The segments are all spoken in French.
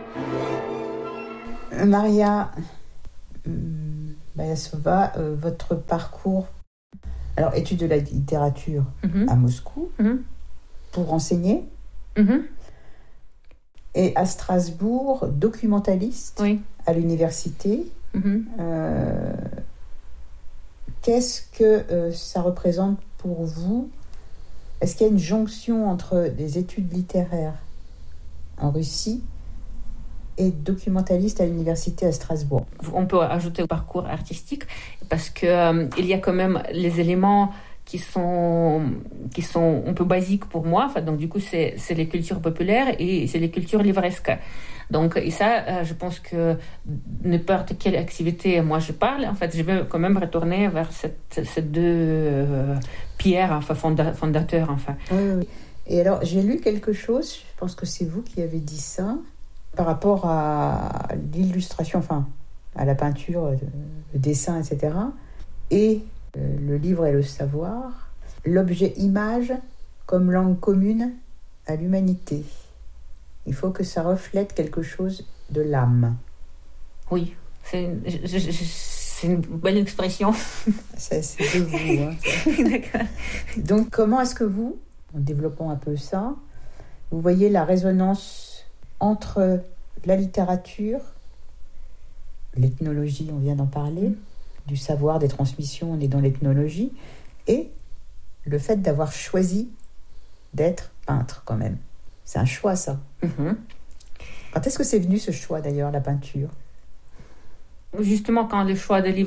Maria Bayasova, votre parcours, alors étude de la littérature à Moscou, pour enseigner, et à Strasbourg, documentaliste à l'université. Qu'est-ce que ça représente pour vous? Est-ce qu'il y a une jonction entre des études littéraires en Russie et documentaliste à l'université à Strasbourg? On peut ajouter au parcours artistique parce que il y a quand même les éléments qui sont un peu basiques pour moi. Enfin, donc du coup, c'est les cultures populaires et c'est les cultures livresques. Donc, et ça, je pense que n'importe quelle activité, moi je parle, en fait, je vais quand même retourner vers ces deux pierres, enfin, fondateurs, enfin. Oui. Et alors, j'ai lu quelque chose, je pense que c'est vous qui avez dit ça, par rapport à l'illustration, enfin, à la peinture, le dessin, etc. Et le livre et le savoir, l'objet image comme langue commune à l'humanité. Il faut que ça reflète quelque chose de l'âme. Oui, c'est une belle expression. C'est de vous. Hein. D'accord. Donc, comment est-ce que vous, en développant un peu ça, vous voyez la résonance entre la littérature, l'ethnologie, on vient d'en parler, du savoir, des transmissions, on est dans l'ethnologie, et le fait d'avoir choisi d'être peintre quand même. C'est un choix, ça. Quand est-ce que c'est venu ce choix, d'ailleurs, la peinture? Justement, quand le choix de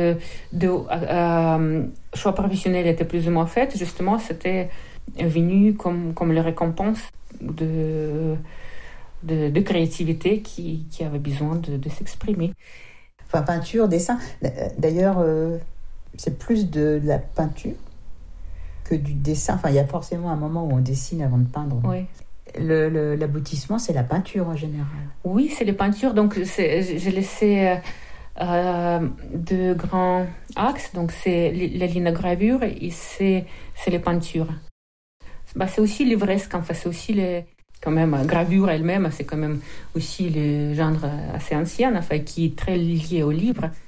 choix professionnel était plus ou moins fait, justement, c'était venu comme la récompense de créativité qui avait besoin de s'exprimer. Enfin, peinture, dessin. D'ailleurs, c'est plus de la peinture que du dessin. Enfin, il y a forcément un moment où on dessine avant de peindre. Oui. L'aboutissement, c'est la peinture en général. Oui, c'est les peintures. Donc, j'ai laissé deux grands axes. Donc, c'est la linogravure et c'est les peintures. C'est aussi livresque. Enfin, c'est aussi quand même, gravure elle-même, c'est quand même aussi le genre assez ancien, enfin, qui est très lié au livre.